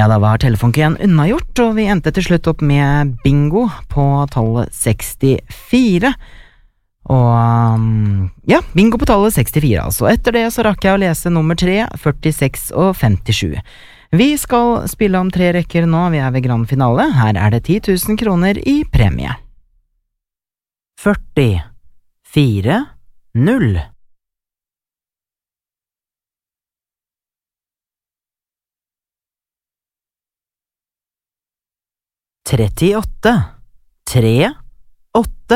Ja, da var telefonken unnagjort, og vi endte til slutt opp med bingo på tallet 64. Og ja, bingo på tallet 64 altså. Etter det så rakk jeg å lese nummer 3, 46 og 57. Vi skal spille om 3 rekker nå, vi er ved grand finale. Her er det 10 000 kroner i premie. 40, 4, 0. 38, 3, 8.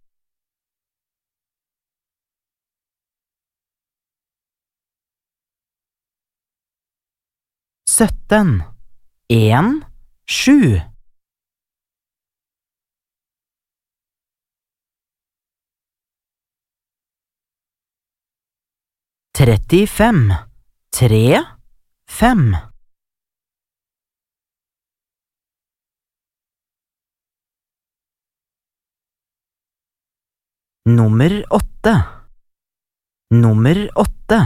17, 1, 7. 35, 3, 5. 8, nummer 8.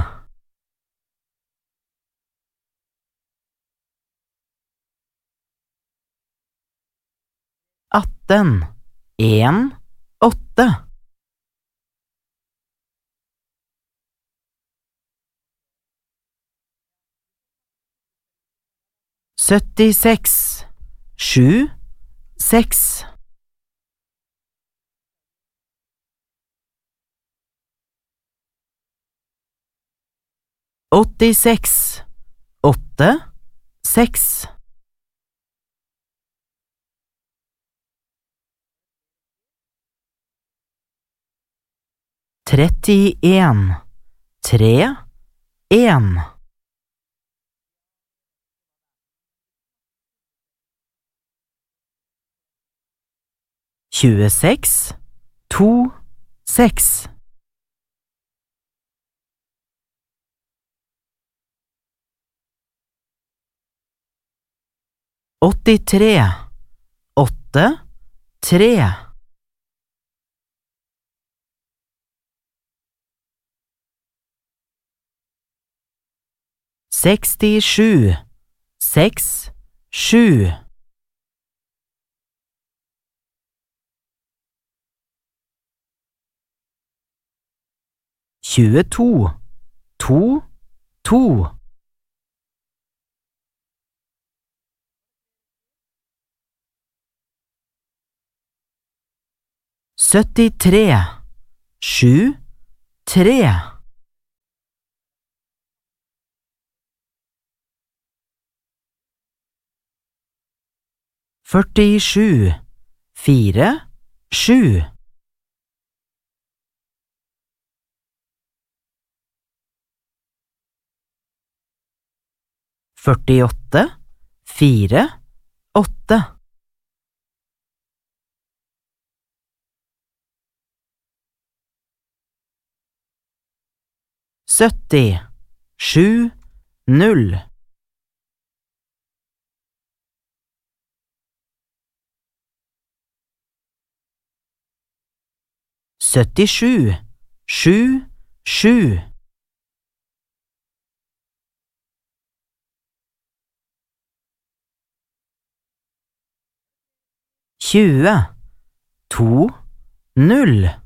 18, 1, 8. 76, 7, 6. 86, 8, 6. 31, 3, 1. 26, 2, 6. 83, 8, 3. 67, 6, 7. 22, 2, 2. 73, 7, 3. 47, 4, 7. 48, 4, 8. 70, 7, 0. 77, 7, 7. 20, 2, 0.